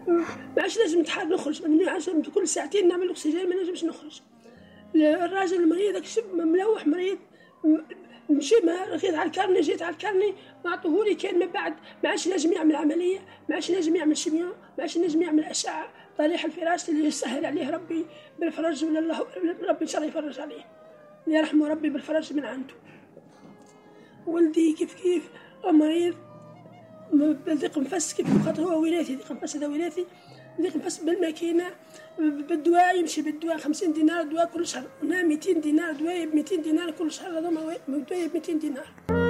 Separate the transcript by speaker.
Speaker 1: ما عادش لازم نتحرك نخرج، عشان كل ساعتين نعمل اكسجين ما نجمش نخرج. الراجل المريض داك الشاب ملوح مريض، مشي ما رغيت على الكارني، جيت على الكارني ما عطوهولي، كان من بعد ما عادش نجم يعمل عمليه، ما عادش نجم يعمل شيمياء، ما عادش نجم يعمل اشعه، طريح الفراش اللي يسهل عليه ربي بالفرج من الله، ربي ان شاء الله يفرج عليه، يرحمه ربي بالفرج من عنده. ولدي كيف مريض ضيق نفس، كيف خاطر هو وراثي ضيق نفس، هذا وراثي ضيق نفس بالماكينه بالدواء، يمشي بالدواء 50 دينار دواء كل شهر، هنا 200 دينار دواء ب 200 دينار كل شهر، هذا دواء ب 200 دينار.